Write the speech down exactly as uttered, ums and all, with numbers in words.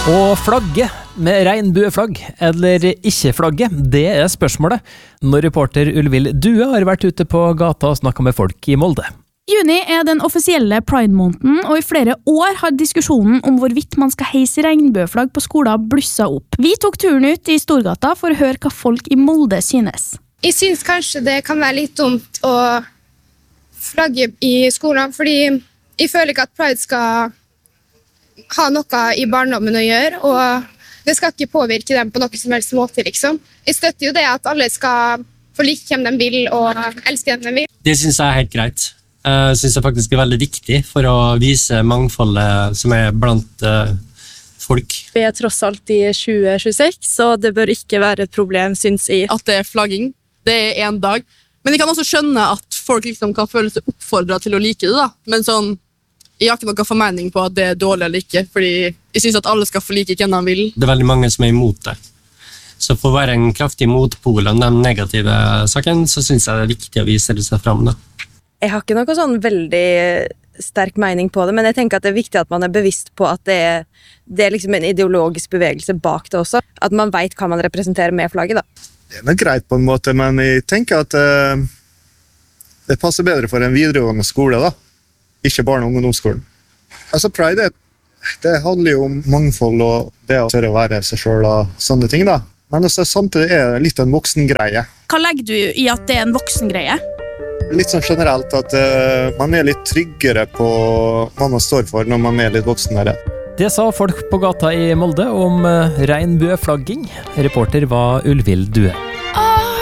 Og flagge med regnbueflagg, eller ikke flagge, det er spørsmålet. Når reporter Ulvild Due har vært ute på gata og snakket med folk i Molde. Juni er den offisielle Pride-måneden, og i flere år har diskusjonen om hvorvidt man skal heise regnbueflagg på skolen blusset opp. Vi tok turen ut i Storgata for å høre hva folk i Molde synes. Jeg synes kanskje det kan være litt dumt å flagge i skolen, fordi jeg føler ikke at Pride skal ha noe i barndommen å gjøre, og det skal ikke påvirke dem på noe som helst måte, liksom. Jeg støtter jo det at alle skal få like hvem de vil, og elske hvem de vil. Det synes jeg er helt greit. Jeg synes det faktisk er veldig viktig for å vise mangfoldet som er blant uh, folk. Vi er tross alt i tjue tjueseks, så det bør ikke være et problem, synes jeg. At det er flagging, det er en dag. Men jeg kan også skjønne at folk liksom kan føle seg oppfordret til å like det, da. Men sånn, jeg har ikke noen formening på at det er dårlig eller ikke, fordi jeg synes at alle skal få like hvem de vil. Det er veldig mange som er imot det. Så for å være en kraftig motpol av den negative saken, så synes jeg det er viktig å vise det seg frem. Da. Jeg har ikke noe sånn veldig sterk mening på det, men jeg tenker at det er viktig at man er bevisst på at det er, det er liksom en ideologisk bevegelse bak det også. At man vet hva man representerer med flagget, da. Det er greit på en måte, men jeg tenker at uh, det passer bedre for en videregående skole, da. Ikke barne- og ungdomsskolen. Altså, Pride, det handler jo om mangfold og det å tørre å være seg selv og sånne ting, da. Men altså, samtidig er det litt en voksengreie. Hva legger du i at det er en voksengreie? Litt sånn generelt at uh, man er litt tryggere på hva man står for når man er litt voksnere. Det sa folk på gata i Molde om regnbueflagging. Reporter var Ulvild Due.